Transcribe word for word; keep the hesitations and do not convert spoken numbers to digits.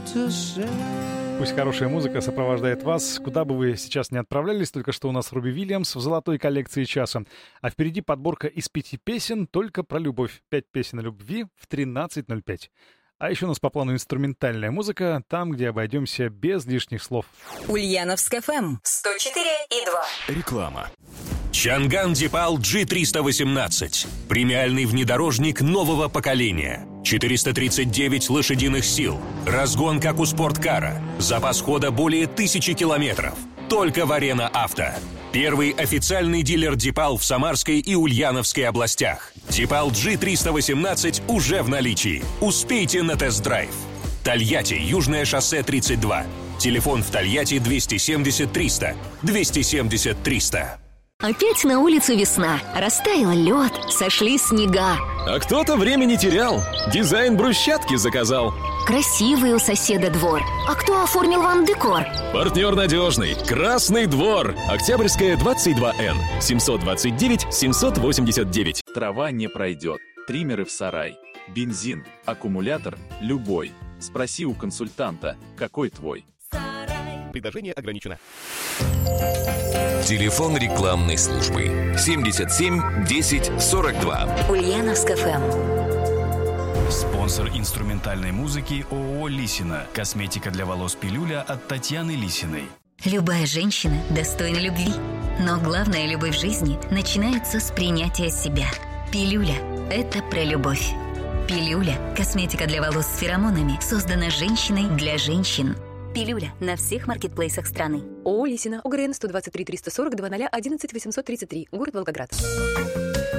Пусть хорошая музыка сопровождает вас, куда бы вы сейчас не отправлялись. Только что у нас Робби Уильямс в золотой коллекции часа. А впереди подборка из пяти песен только про любовь. Пять песен о любви в тринадцать ноль пять. А еще у нас по плану инструментальная музыка, там, где обойдемся без лишних слов. Ульяновск эф эм сто четыре и два. Реклама. Чанган Дипал джи триста восемнадцать. Премиальный внедорожник нового поколения. четыреста тридцать девять лошадиных сил. Разгон, как у спорткара. Запас хода более тысячи километров. Только в Арена Авто. Первый официальный дилер Дипал в Самарской и Ульяновской областях. Дипал джи триста восемнадцать уже в наличии. Успейте на тест-драйв. Тольятти, Южное шоссе тридцать два. Телефон в Тольятти двести семьдесят триста. двести семьдесят триста. Опять на улице весна. Растаял лед, сошли снега. А кто-то время не терял. Дизайн брусчатки заказал. Красивый у соседа двор. А кто оформил вам декор? Партнер надежный. Красный двор. Октябрьская, двадцать два эн. семьсот двадцать девять семьсот восемьдесят девять. Трава не пройдет. Триммеры в сарай. Бензин, аккумулятор, любой. Спроси у консультанта, какой твой. Предложение ограничено. Телефон рекламной службы семьдесят семь десять сорок два. Ульяновск эф эм. Спонсор инструментальной музыки ООО «Лисина». Косметика для волос «Пилюля» от Татьяны Лисиной. Любая женщина достойна любви. Но главная любовь в жизни начинается с принятия себя. Пилюля – это про любовь. Пилюля – косметика для волос с феромонами, создана женщиной для женщин. Пилюля на всех маркетплейсах страны. ООО «Лисина», ОГРН сто двадцать три триста сорок два ноль одиннадцать восемьсот тридцать три, город Волгоград.